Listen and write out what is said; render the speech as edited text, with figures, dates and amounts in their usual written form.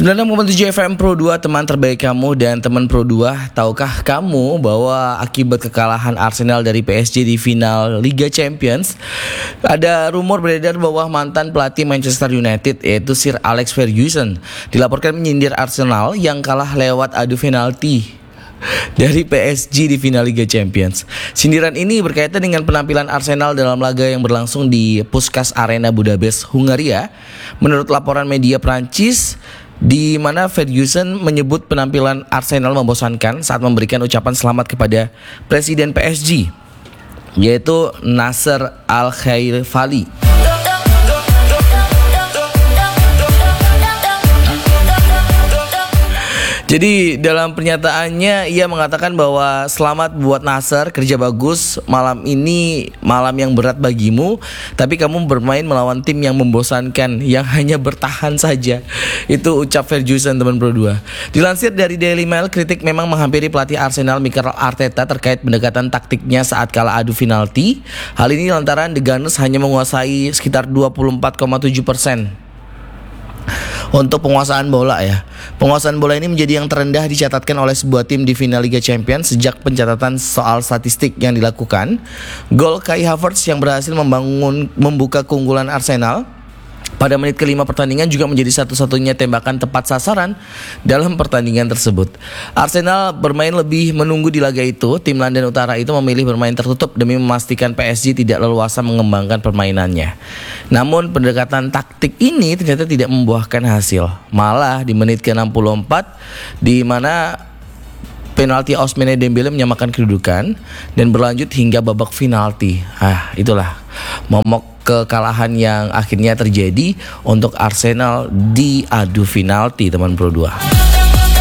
96,7 FM Pro 2, teman terbaik kamu dan teman Pro 2. Tahukah kamu bahwa akibat kekalahan Arsenal dari PSG di final Liga Champions, ada rumor beredar bahwa mantan pelatih Manchester United yaitu Sir Alex Ferguson dilaporkan menyindir Arsenal yang kalah lewat adu penalti dari PSG di final Liga Champions. Sindiran ini berkaitan dengan penampilan Arsenal dalam laga yang berlangsung di Puskás Arena Budapest, Hungaria. Menurut laporan media Prancis, di mana Ferguson menyebut penampilan Arsenal membosankan saat memberikan ucapan selamat kepada Presiden PSG, yaitu Nasser Al-Khelaifi. Jadi dalam pernyataannya ia mengatakan bahwa selamat buat Nasser, kerja bagus, malam ini malam yang berat bagimu, tapi kamu bermain melawan tim yang membosankan, yang hanya bertahan saja. Itu ucap Ferguson, teman Pro 2. Dilansir dari Daily Mail, kritik memang menghampiri pelatih Arsenal Mikel Arteta terkait pendekatan taktiknya saat kalah adu penalti. Hal ini lantaran The Gunners hanya menguasai sekitar 24,7% untuk penguasaan bola ya. Penguasaan bola ini menjadi yang terendah dicatatkan oleh sebuah tim di final Liga Champions sejak pencatatan soal statistik yang dilakukan. Gol Kai Havertz yang berhasil membuka keunggulan Arsenal pada menit kelima pertandingan juga menjadi satu-satunya tembakan tepat sasaran dalam pertandingan tersebut. Arsenal bermain lebih menunggu di laga itu. Tim London Utara itu memilih bermain tertutup demi memastikan PSG tidak leluasa mengembangkan permainannya. Namun pendekatan taktik ini ternyata tidak membuahkan hasil. Malah di menit ke-64 di mana penalti Ousmane Dembele menyamakan kedudukan dan berlanjut hingga babak penalti. Itulah momok kekalahan yang akhirnya terjadi untuk Arsenal di adu penalti, teman Pro 2.